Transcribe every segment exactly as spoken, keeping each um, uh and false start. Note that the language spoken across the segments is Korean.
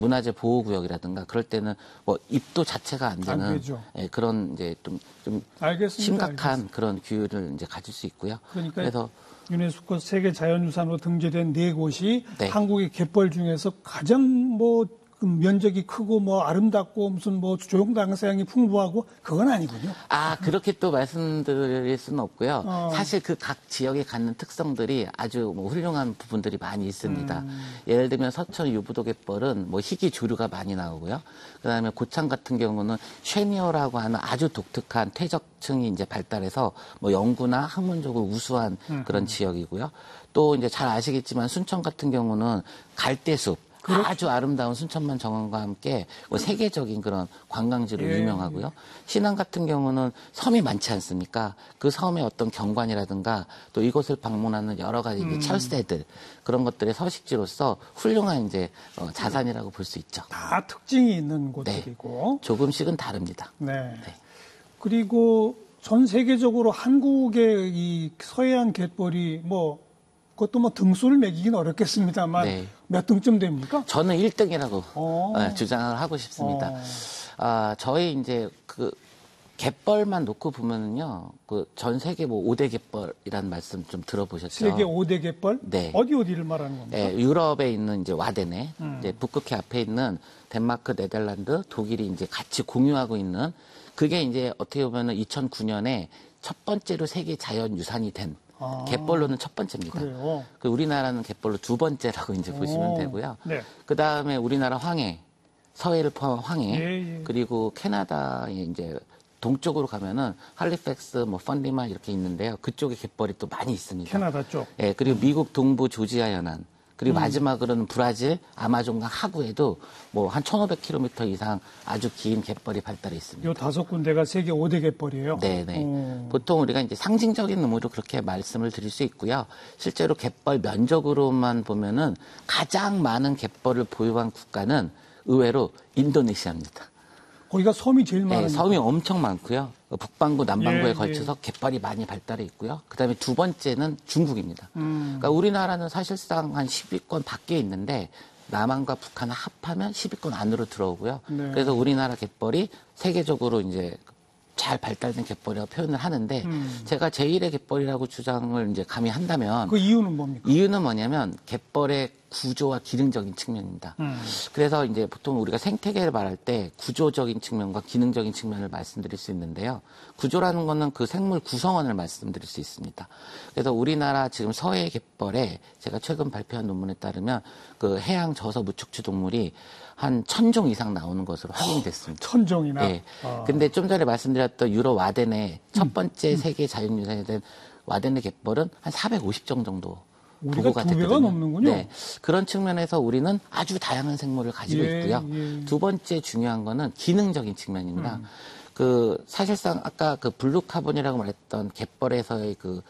문화재 보호구역이라든가 그럴 때는 뭐 입도 자체가 안 되는 안 되죠. 예, 그런 이제 좀, 좀 알겠습니다. 심각한 알겠습니다. 그런 규율을 이제 가질 수 있고요. 그러니까 그래서 유네스코 세계 자연유산으로 등재된 네 곳이 네. 한국의 갯벌 중에서 가장 뭐 면적이 크고 뭐 아름답고 무슨 뭐 조용당사량이 풍부하고 그건 아니군요. 아, 그렇게 또 말씀드릴 수는 없고요. 어. 사실 그 각 지역에 갖는 특성들이 아주 뭐 훌륭한 부분들이 많이 있습니다. 음. 예를 들면 서천 유부도 갯벌은 뭐 희귀 조류가 많이 나오고요. 그다음에 고창 같은 경우는 쉐니어라고 하는 아주 독특한 퇴적층이 이제 발달해서 뭐 연구나 학문적으로 우수한 음. 그런 지역이고요. 또 이제 잘 아시겠지만 순천 같은 경우는 갈대숲 그렇죠. 아주 아름다운 순천만 정원과 함께 뭐 세계적인 그런 관광지로 예, 유명하고요. 예. 신안 같은 경우는 섬이 많지 않습니까? 그 섬의 어떤 경관이라든가 또 이곳을 방문하는 여러 가지 음. 철새들 그런 것들의 서식지로서 훌륭한 이제 어, 자산이라고 볼 수 있죠. 다 특징이 있는 곳들이고. 조금씩은 다릅니다. 네. 네. 그리고 전 세계적으로 한국의 이 서해안 갯벌이 뭐 그것도 뭐 등수를 매기긴 어렵겠습니다만 네. 몇 등쯤 됩니까? 저는 일 등이라고 어. 네, 주장을 하고 싶습니다. 어. 아, 저희 이제 그 갯벌만 놓고 보면은요, 그 전 세계 뭐 오 대 갯벌이라는 말씀 좀 들어보셨죠? 세계 오 대 갯벌? 네. 어디 어디를 말하는 겁니까? 네, 유럽에 있는 이제 와데네, 음. 이제 북극해 앞에 있는 덴마크, 네덜란드, 독일이 이제 같이 공유하고 있는 그게 이제 어떻게 보면은 이천구 년에 첫 번째로 세계 자연유산이 된 아. 갯벌로는 첫 번째입니다. 그래요. 그 우리나라는 갯벌로 두 번째라고 이제 보시면 오. 되고요. 네. 그 다음에 우리나라 황해, 서해를 포함한 황해, 예, 예. 그리고 캐나다에 이제 동쪽으로 가면은 할리팩스, 뭐 펀디만 이렇게 있는데요. 그쪽에 갯벌이 또 많이 있습니다. 캐나다 쪽. 예, 그리고 미국 동부 조지아 연안, 그리고 음. 마지막으로는 브라질 아마존강 하구에도 뭐 한 천오백 킬로미터 이상 아주 긴 갯벌이 발달해 있습니다. 요 다섯 군데가 세계 오 대 갯벌이에요. 네네. 오. 보통 우리가 이제 상징적인 의미로 그렇게 말씀을 드릴 수 있고요. 실제로 갯벌 면적으로만 보면은 가장 많은 갯벌을 보유한 국가는 의외로 인도네시아입니다. 거기가 섬이 제일 많아요. 네, 섬이 엄청 많고요. 북반구, 남반구에 예, 걸쳐서 예. 갯벌이 많이 발달해 있고요. 그다음에 두 번째는 중국입니다. 음. 그러니까 우리나라는 사실상 한 십 위권 밖에 있는데 남한과 북한을 합하면 십 위권 안으로 들어오고요. 네. 그래서 우리나라 갯벌이 세계적으로 이제 잘 발달된 갯벌이라고 표현을 하는데 음. 제가 제일의 갯벌이라고 주장을 이제 감히 한다면 그 이유는 뭡니까? 이유는 뭐냐면 갯벌의 구조와 기능적인 측면입니다. 음. 그래서 이제 보통 우리가 생태계를 말할 때 구조적인 측면과 기능적인 측면을 말씀드릴 수 있는데요. 구조라는 거는 그 생물 구성원을 말씀드릴 수 있습니다. 그래서 우리나라 지금 서해 갯벌에 제가 최근 발표한 논문에 따르면 그 해양 저서 무척추 동물이 한 천 종 이상 나오는 것으로 확인이 됐습니다. 천종이나. 예. 아. 근데 좀 전에 말씀드렸던 유럽 와덴의 음. 첫 번째 세계 자연유산이 된 와덴의 갯벌은 한 사백오십 종 정도 우리가 보고가 두 배가 됐거든요. 넘는군요. 네. 그런 측면에서 우리는 아주 다양한 생물을 가지고 예, 있고요. 예. 두 번째 중요한 거는 기능적인 측면입니다. 음. 그 사실상 아까 그 블루카본이라고 말했던 갯벌에서의 그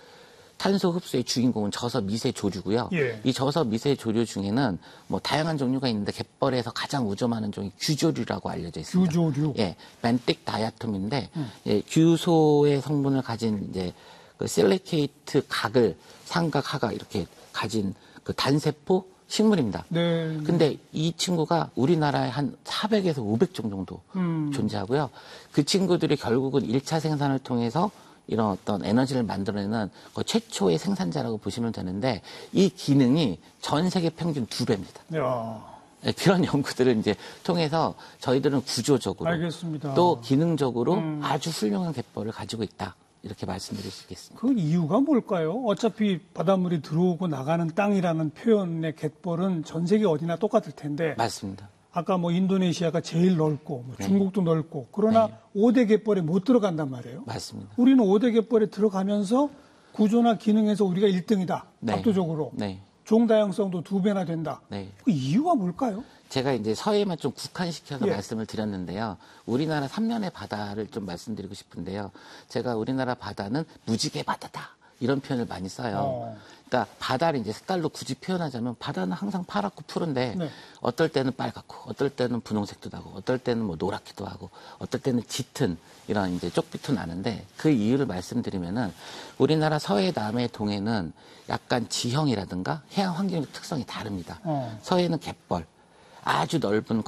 탄소 흡수의 주인공은 저서 미세 조류고요. 예. 이 저서 미세 조류 중에는 뭐 다양한 종류가 있는데 갯벌에서 가장 우점하는 종이 규조류라고 알려져 있습니다. 규조류. 예, 벤틱 다이아톰인데 음. 예, 규소의 성분을 가진 이제 그 실리케이트 각을 삼각 하각 이렇게 가진 그 단세포 식물입니다. 네. 근데 이 친구가 우리나라에 한 사백에서 오백 종 정도 음. 존재하고요. 그 친구들이 결국은 일 차 생산을 통해서 이런 어떤 에너지를 만들어내는 그 최초의 생산자라고 보시면 되는데 이 기능이 전 세계 평균 두 배입니다. 야. 네, 그런 연구들을 이제 통해서 저희들은 구조적으로 알겠습니다. 또 기능적으로 음. 아주 훌륭한 갯벌을 가지고 있다. 이렇게 말씀드릴 수 있겠습니다. 그 이유가 뭘까요? 어차피 바닷물이 들어오고 나가는 땅이라는 표현의 갯벌은 전 세계 어디나 똑같을 텐데 맞습니다. 아까 뭐 인도네시아가 제일 넓고 뭐 네. 중국도 넓고 그러나 네. 오 대 갯벌에 못 들어간단 말이에요. 맞습니다. 우리는 오 대 갯벌에 들어가면서 구조나 기능에서 우리가 일 등이다. 네. 압도적으로. 네. 종다양성도 두 배나 된다. 네. 그 이유가 뭘까요? 제가 이제 서해만 좀 국한시켜서 예. 말씀을 드렸는데요. 우리나라 삼면의 바다를 좀 말씀드리고 싶은데요. 제가 우리나라 바다는 무지개 바다다. 이런 표현을 많이 써요. 어. 그러니까 바다를 이제 색깔로 굳이 표현하자면 바다는 항상 파랗고 푸른데 네. 어떨 때는 빨갛고 어떨 때는 분홍색도 나고 어떨 때는 뭐 노랗기도 하고 어떨 때는 짙은 이런 이제 쪽빛도 나는데 그 이유를 말씀드리면은 우리나라 서해, 남해, 동해는 약간 지형이라든가 해양 환경적 특성이 다릅니다. 어. 서해는 갯벌, 아주 넓은